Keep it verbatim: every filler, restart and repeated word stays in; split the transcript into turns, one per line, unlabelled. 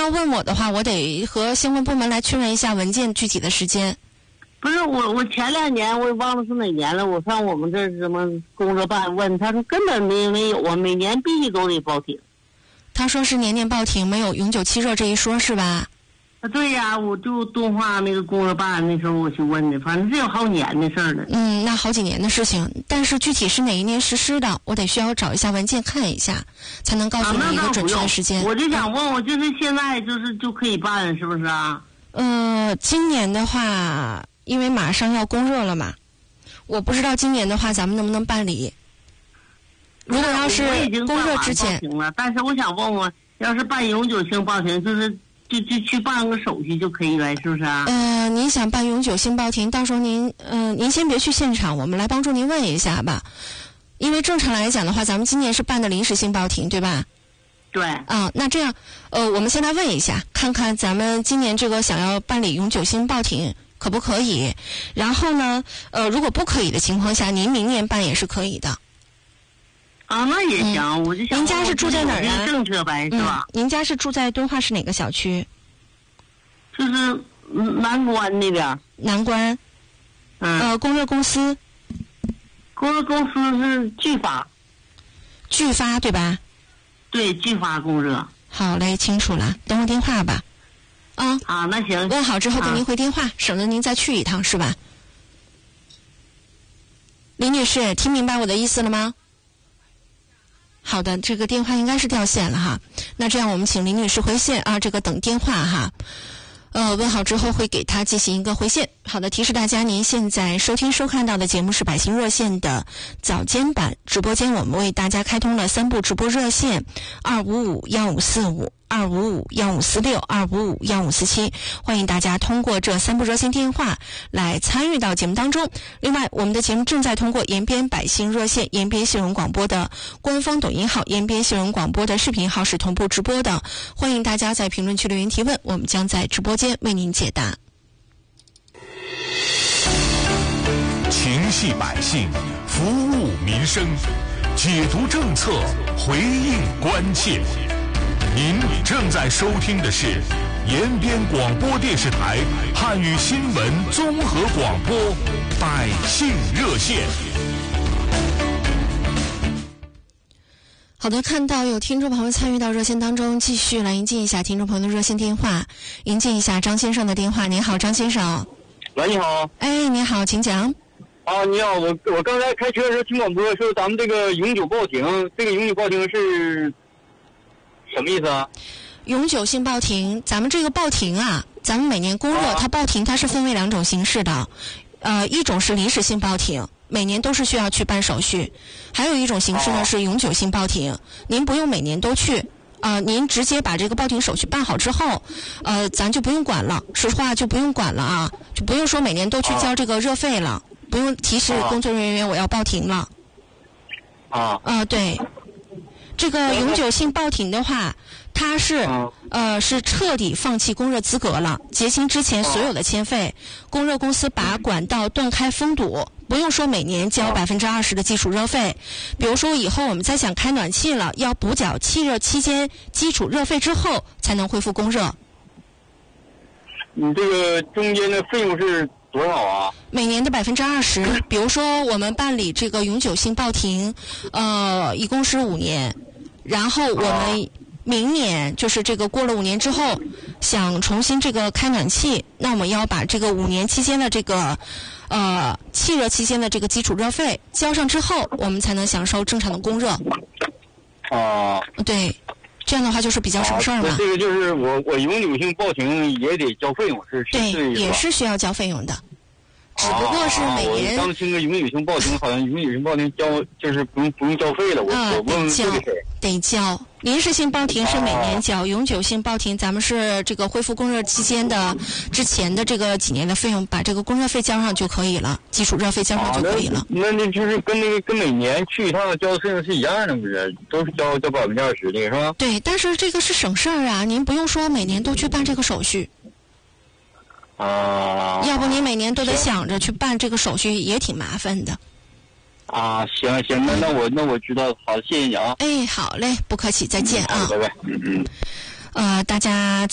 要问我的话，我得和相关部门来确认一下文件具体的时间。
不是我，我前两年我也忘了是哪年了，我上我们这什么工作办问，他说根本没没有啊，每年必须都得报停。
他说是年年报停，没有永久气热这一说，是吧？
啊，对呀，我就敦化那个工作办那时候我去问的，反正这有好几年的事儿了。
嗯，那好几年的事情，但是具体是哪一年实施的，我得需要找一下文件看一下，才能告诉你一个准确的时间。
啊、我就想问我，就是现在就是就可以办，是不是啊？
呃，今年的话，因为马上要供热了嘛，我不知道今年的话咱们能不能办理。如果要是供热之前，
了，但是我想问问，要是办永久性报停，就是就就去办个手续就可以了，是不是啊？
呃，您想办永久性报停，到时候您呃您先别去现场，我们来帮助您问一下吧。因为正常来讲的话，咱们今年是办的临时性报停，对吧？
对。
啊，那这样，呃，我们先来问一下，看看咱们今年这个想要办理永久性报停可不可以？然后呢，呃，如果不可以的情况下，您明年办也是可以的。
啊，那也行，嗯、我就想。
您家是住在哪儿啊？
政策呗，是吧、
嗯？您家是住在敦化市哪个小区？
就是南关那边。
南关。
嗯。
呃，供热公司。
供热公司是巨发。
巨发对吧？
对，巨发供热。
好嘞，清楚了，等会电话吧。啊。
啊，那行。
问好之后给您回电话，啊、省得您再去一趟，是吧？李女士，听明白我的意思了吗？好的，这个电话应该是掉线了哈。那这样我们请林女士回线啊，这个等电话哈。呃，问好之后会给她进行一个回线。好的，提示大家，您现在收听收看到的节目是百姓热线的早间版直播间，我们为大家开通了三部直播热线：二五五幺五四五、二五五幺五四六、二五五幺五四七，欢迎大家通过这三部热线电话来参与到节目当中。另外，我们的节目正在通过延边百姓热线、延边新闻广播的官方抖音号、延边新闻广播的视频号是同步直播的，欢迎大家在评论区留言提问，我们将在直播间为您解答。
情系百姓，服务民生，解读政策，回应关切。您正在收听的是延边广播电视台汉语新闻综合广播《百姓热线》。
好的，看到有听众朋友参与到热线当中，继续来迎接一下听众朋友的热线电话，迎接一下张先生的电话。您好，张先生。
喂，你好。
哎，你好，请讲。
啊，你好，我我刚才开车的时候听广播说咱们这个永久报停，这个永久报停是什么意思啊？
永久性报停，咱们这个报停啊，咱们每年供热、啊、它报停它是分为两种形式的，呃，一种是临时性报停，每年都是需要去办手续，还有一种形式呢、啊、是永久性报停，您不用每年都去。呃，您直接把这个报停手续办好之后，呃，咱就不用管了，说实话就不用管了啊，就不用说每年都去交这个热费了，不用提示工作人员我要报停了。
啊。啊、
呃，对，这个永久性报停的话，它是呃是彻底放弃供热资格了，结清之前所有的欠费，供热公司把管道断开封堵。不用说每年交百分之二十的基础热费，比如说以后我们再想开暖气了，要补缴气热期间基础热费之后才能恢复供热。
你这个中间的费用是多少啊？
每年的百分之二十。比如说我们办理这个永久性报停，呃，一共是五年，然后我们明年就是这个过了五年之后，想重新这个开暖气，那我们要把这个五年期间的这个。呃，气热期间的这个基础热费交上之后，我们才能享受正常的供热。
啊，
对，这样的话就是比较省事儿嘛。
啊、这个就是我我永久性报停也得交费用，是
对，
是
也是需要交费用的，只不过是每年。
啊、我刚听个永久性报停，好像永久性报停交就是不用不用交费了，我、
啊、
我问这个谁？
得交。临时性报停是每年交，啊、永久性报停咱们是这个恢复供热期间的之前的这个几年的费用，把这个供热费交上就可以了，基础热费交上就可以了。
啊、那那就是跟那个跟每年去一趟交的费用是一样的，不是？都是交交百分之二十的，是吧？
对，但是这个是省事儿啊，您不用说每年都去办这个手续。
啊。
要不您每年都得想着去办这个手续，也挺麻烦的。
啊，行行，那那我那我知道，好，谢谢你啊。
哎，好嘞，不客气，再见啊。
拜拜。嗯嗯。
呃，大家。